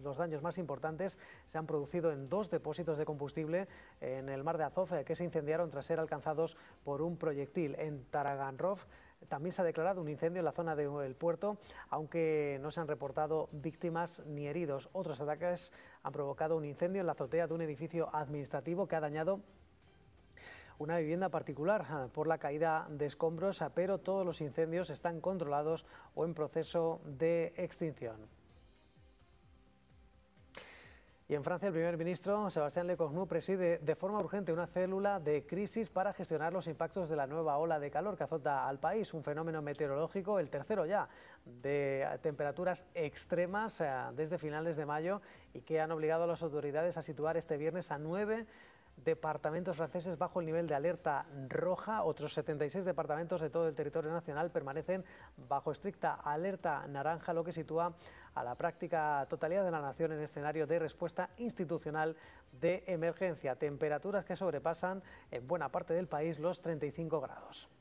Los daños más importantes se han producido en 2 depósitos de combustible en el mar de Azov que se incendiaron tras ser alcanzados por un proyectil. En Taganrov también se ha declarado un incendio en la zona del puerto, aunque no se han reportado víctimas ni heridos. Otros ataques han provocado un incendio en la azotea de un edificio administrativo que ha dañado una vivienda particular por la caída de escombros, pero todos los incendios están controlados o en proceso de extinción. Y en Francia, el primer ministro, Sébastien Lecornu, preside de forma urgente una célula de crisis para gestionar los impactos de la nueva ola de calor que azota al país, un fenómeno meteorológico, el tercero ya, de temperaturas extremas desde finales de mayo y que han obligado a las autoridades a situar este viernes a 9 departamentos franceses bajo el nivel de alerta roja. Otros 76 departamentos de todo el territorio nacional permanecen bajo estricta alerta naranja, lo que sitúa a la práctica totalidad de la nación en escenario de respuesta institucional de emergencia. Temperaturas que sobrepasan en buena parte del país los 35 grados.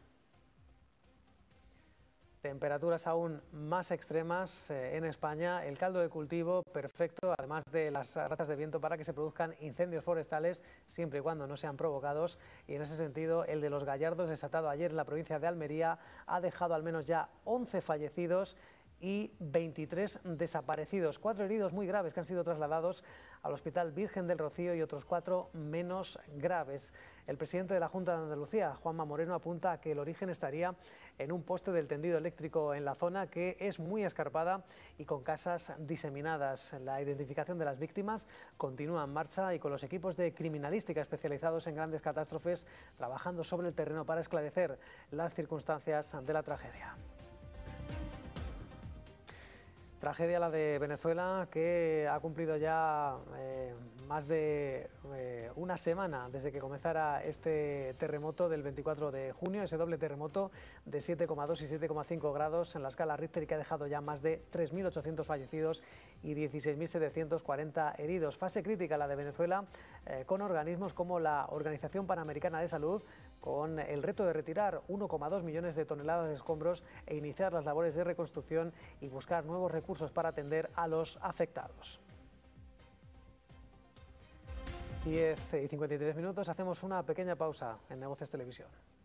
Temperaturas aún más extremas en España, el caldo de cultivo perfecto, además de las rachas de viento para que se produzcan incendios forestales, siempre y cuando no sean provocados. Y en ese sentido, el de Los Gallardos, desatado ayer en la provincia de Almería, ha dejado al menos ya 11 fallecidos y 23 desaparecidos, 4 heridos muy graves que han sido trasladados al Hospital Virgen del Rocío y otros 4 menos graves. El presidente de la Junta de Andalucía, Juanma Moreno, apunta a que el origen estaría en un poste del tendido eléctrico en la zona, que es muy escarpada y con casas diseminadas. La identificación de las víctimas continúa en marcha y con los equipos de criminalística especializados en grandes catástrofes trabajando sobre el terreno para esclarecer las circunstancias de la tragedia. Tragedia la de Venezuela, que ha cumplido ya más de una semana desde que comenzara este terremoto del 24 de junio, ese doble terremoto de 7,2 y 7,5 grados en la escala Richter, que ha dejado ya más de 3.800 fallecidos y 16.740 heridos. Fase crítica la de Venezuela, con organismos como la Organización Panamericana de Salud, con el reto de retirar 1,2 millones de toneladas de escombros e iniciar las labores de reconstrucción y buscar nuevos recursos para atender a los afectados. 10:53, hacemos una pequeña pausa en Negocios Televisión.